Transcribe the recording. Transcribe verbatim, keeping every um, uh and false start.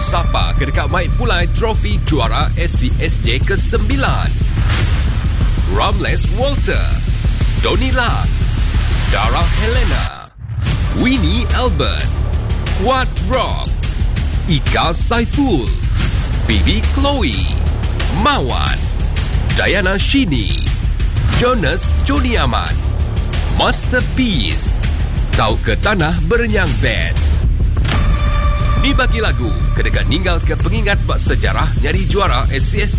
Sapa ke dekat Mike Pulai trofi juara S C S J ke sembilan. Ramles Walter, Donny Lam, Dara Helena, Winnie Albert, Wat Rock, Ika Saiful, Phoebe Chloe, Mawan, Diana Shini, Jonas Joni Aman, Masterpiece, Tau ke Tanah Berenyang Band. Ni bagi lagu kedekat ninggal ke pengingat bak sejarah nyari juara S C S